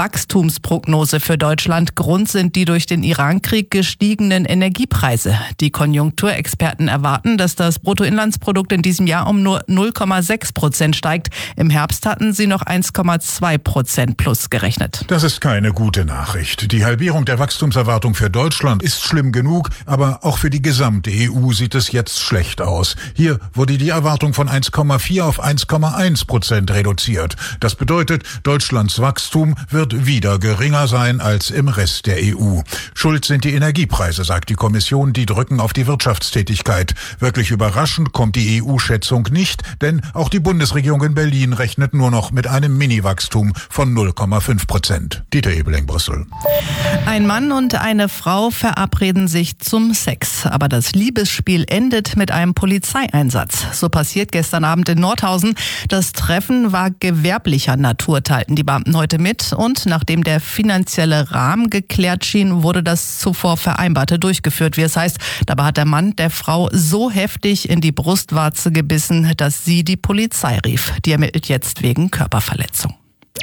Wachstumsprognose für Deutschland. Grund sind die durch den Irankrieg gestiegenen Energiepreise. Die Konjunkturexperten erwarten, dass das Bruttoinlandsprodukt in diesem Jahr um nur 0,6% steigt. Im Herbst hatten sie noch 1,2% plus gerechnet. Das ist keine gute Nachricht. Die Halbierung der Wachstumserwartung für Deutschland ist schlimm genug, aber auch für die gesamte EU sieht es jetzt schlecht aus. Hier wurde die Erwartung von 1,4 auf 1,1% reduziert. Das bedeutet, Deutschlands Wachstum wird wieder geringer sein als im Rest der EU. Schuld sind die Energiepreise, sagt die Kommission, die drücken auf die Wirtschaftstätigkeit. Wirklich überraschend kommt die EU-Schätzung nicht, denn auch die Bundesregierung in Berlin rechnet nur noch mit einem Mini-Wachstum von 0,5%. Dieter Ebeling, Brüssel. Ein Mann und eine Frau verabreden sich zum Sex, aber das Liebesspiel endet mit einem Polizeieinsatz. So passiert gestern Abend in Nordhausen. Das Treffen war gewerblicher Natur, teilten die Beamten heute mit. Und nachdem der finanzielle Rahmen geklärt schien, wurde das zuvor Vereinbarte durchgeführt. Wie es heißt, dabei hat der Mann der Frau so heftig in die Brustwarze gebissen, dass sie die Polizei rief. Die ermittelt jetzt wegen Körperverletzung.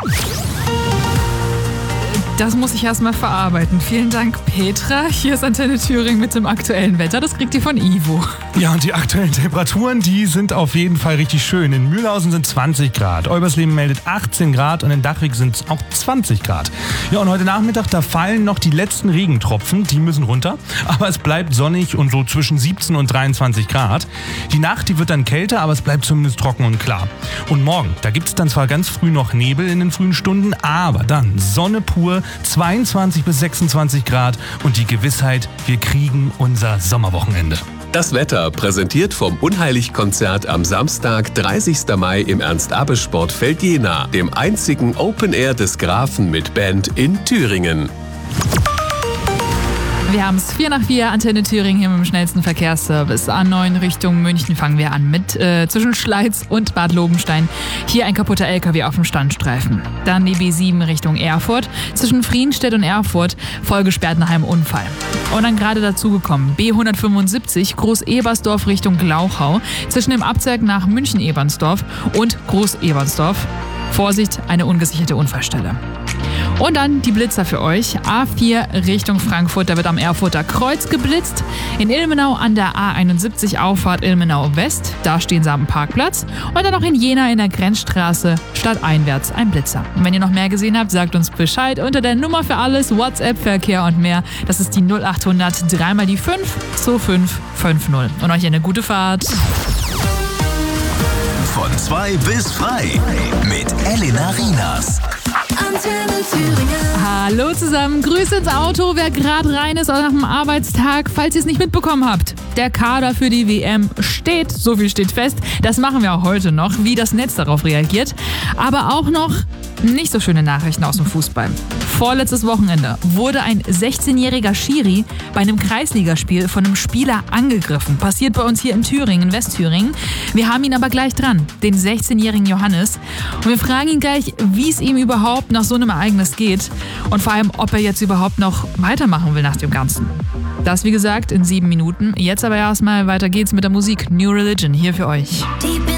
Das muss ich erstmal verarbeiten. Vielen Dank, Petra. Hier ist Antenne Thüringen mit dem aktuellen Wetter. Das kriegt ihr von Ivo. Ja, und die aktuellen Temperaturen, die sind auf jeden Fall richtig schön. In Mühlhausen sind 20 Grad, Eubersleben meldet 18 Grad und in Dachwig sind es auch 20 Grad. Ja, und heute Nachmittag, da fallen noch die letzten Regentropfen. Die müssen runter, aber es bleibt sonnig und so zwischen 17 und 23 Grad. Die Nacht, die wird dann kälter, aber es bleibt zumindest trocken und klar. Und morgen, da gibt es dann zwar ganz früh noch Nebel in den frühen Stunden, aber dann Sonne pur, 22 bis 26 Grad und die Gewissheit, wir kriegen unser Sommerwochenende. Das Wetter präsentiert vom Unheilig-Konzert am Samstag, 30. Mai im Ernst-Abbe-Sportfeld Jena, dem einzigen Open Air des Grafen mit Band in Thüringen. Wir haben es 4:04, Antenne Thüringen hier mit dem schnellsten Verkehrsservice. A9 Richtung München fangen wir an mit zwischen Schleiz und Bad Lobenstein. Hier ein kaputter LKW auf dem Standstreifen. Dann die B7 Richtung Erfurt. Zwischen Friedenstedt und Erfurt vollgesperrt nach einem Unfall. Und dann gerade dazugekommen B175 Groß-Ebersdorf Richtung Glauchau. Zwischen dem Abzweig nach München-Ebernsdorf und Groß-Ebernsdorf. Vorsicht, eine ungesicherte Unfallstelle. Und dann die Blitzer für euch. A4 Richtung Frankfurt, da wird am Erfurter Kreuz geblitzt. In Ilmenau an der A71 Auffahrt Ilmenau West, da stehen sie am Parkplatz. Und dann noch in Jena in der Grenzstraße stadteinwärts ein Blitzer. Und wenn ihr noch mehr gesehen habt, sagt uns Bescheid unter der Nummer für alles, WhatsApp, Verkehr und mehr. Das ist die 0800 3 mal die 5 2550. Und euch eine gute Fahrt. Von 2 bis frei mit Elena Rienas. Antenne Thüringen. Hallo zusammen, Grüße ins Auto, wer gerade rein ist nach dem Arbeitstag, falls ihr es nicht mitbekommen habt. Der Kader für die WM steht, so viel steht fest. Das machen wir auch heute noch, wie das Netz darauf reagiert. Aber auch noch nicht so schöne Nachrichten aus dem Fußball. Vorletztes Wochenende wurde ein 16-jähriger Schiri bei einem Kreisligaspiel von einem Spieler angegriffen. Passiert bei uns hier in Thüringen, Westthüringen. Wir haben ihn aber gleich dran, den 16-jährigen Johannes. Und wir fragen ihn gleich, wie es ihm überhaupt nach so einem Ereignis geht und vor allem, ob er jetzt überhaupt noch weitermachen will nach dem Ganzen. Das, wie gesagt, in 7 Minuten. Jetzt aber erstmal weiter geht's mit der Musik. New Religion hier für euch. Deep